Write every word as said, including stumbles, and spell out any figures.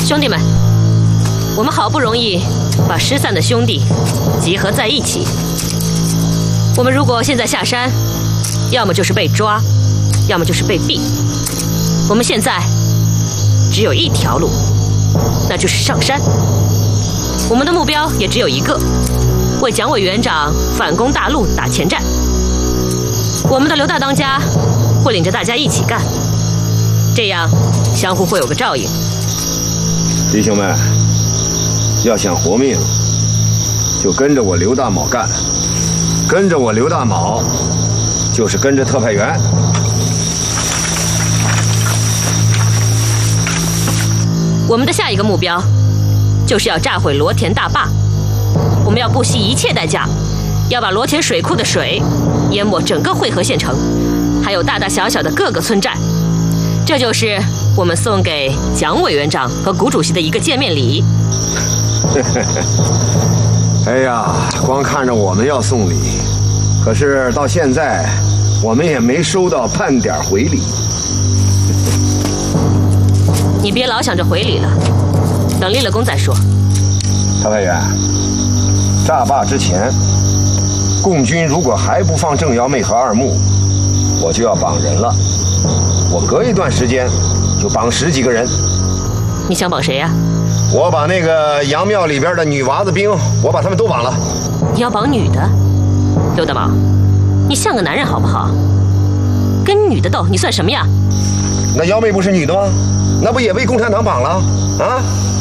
兄弟们，我们好不容易把失散的兄弟集合在一起，我们如果现在下山，要么就是被抓，要么就是被毙。我们现在只有一条路，那就是上山。我们的目标也只有一个，为蒋委员长反攻大陆打前站。我们的刘大当家会领着大家一起干，这样相互会有个照应。 弟兄们，要想活命，就跟着我刘大卯干。跟着我刘大卯，就是跟着特派员。 我们的下一个目标，就是要炸毁罗田大坝。我们要不惜一切代价，要把罗田水库的水淹没整个汇合县城，还有大大小小的各个村寨。这就是我们送给蒋委员长和谷主席的一个见面礼。 哎呀，光看着我们要送礼，可是到现在我们也没收到半点回礼。 你别老想着回礼了，等立了功再说。 特派员，炸坝之前，共军如果还不放郑瑶妹和二木，我就要绑人了。我隔一段时间就绑十几个人。 你想绑谁呀？ 我把那个杨庙里边的女娃子兵，我把他们都绑了。 你要绑女的？刘大宝，你像个男人好不好？跟女的斗，你算什么呀？ 那瑶妹不是女的吗？那不也被共产党绑了啊？